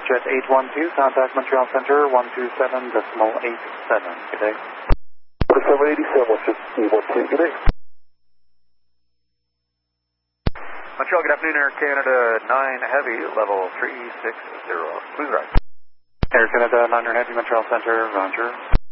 Jet 812, contact Montreal Center 127.87. Good day. 787, 15812, good day. Montreal, good afternoon, Air Canada 9 Heavy, level 360. Smooth ride. Air Canada 9 Heavy, Montreal Center, Roger.